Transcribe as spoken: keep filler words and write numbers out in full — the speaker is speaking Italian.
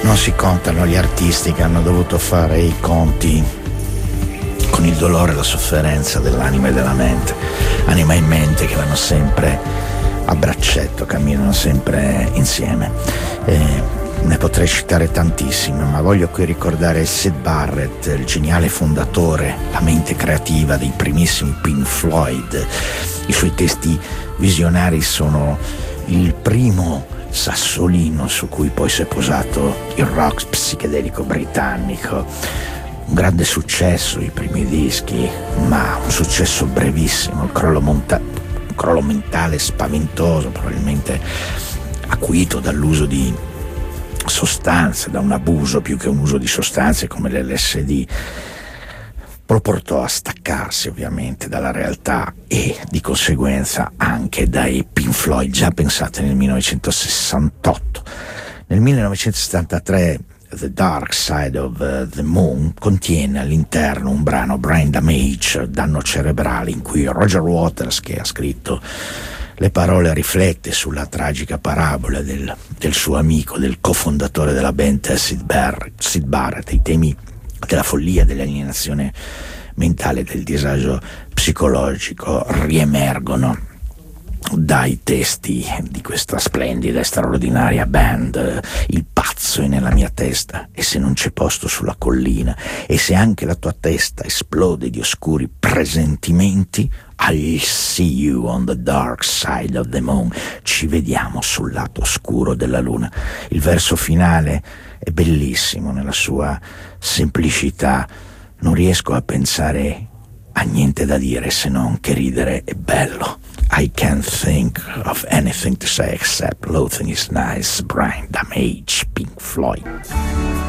non si contano gli artisti che hanno dovuto fare i conti con il dolore e la sofferenza dell'anima e della mente, anima e mente che vanno sempre a braccetto, camminano sempre insieme. E ne potrei citare tantissime, ma voglio qui ricordare Syd Barrett, il geniale fondatore, la mente creativa dei primissimi Pink Floyd. I suoi testi visionari sono il primo sassolino su cui poi si è posato il rock psichedelico britannico. Un grande successo i primi dischi, ma un successo brevissimo, il crollo, monta- un crollo mentale spaventoso, probabilmente acuito dall'uso di sostanze, da un abuso più che un uso di sostanze come l'L S D. Lo portò a staccarsi ovviamente dalla realtà e di conseguenza anche dai Pink Floyd. Già pensate, nel millenovecentosessantotto. Nel millenovecentosettantatré The Dark Side of the Moon contiene all'interno un brano, Brain Damage, danno cerebrale, in cui Roger Waters, che ha scritto le parole, riflette sulla tragica parabola del, del suo amico, del cofondatore della band Syd Barrett, Syd Barrett, i temi della follia, dell'alienazione mentale, del disagio psicologico riemergono dai testi di questa splendida e straordinaria band. Il pazzo è nella mia testa, e se non c'è posto sulla collina, e se anche la tua testa esplode di oscuri presentimenti, I'll see you on the dark side of the moon. Ci vediamo sul lato oscuro della luna. Il verso finale è bellissimo nella sua semplicità. Non riesco a pensare a niente da dire se non che ridere è bello. I can't think of anything to say except loathing is nice. Brain Damage, Pink Floyd.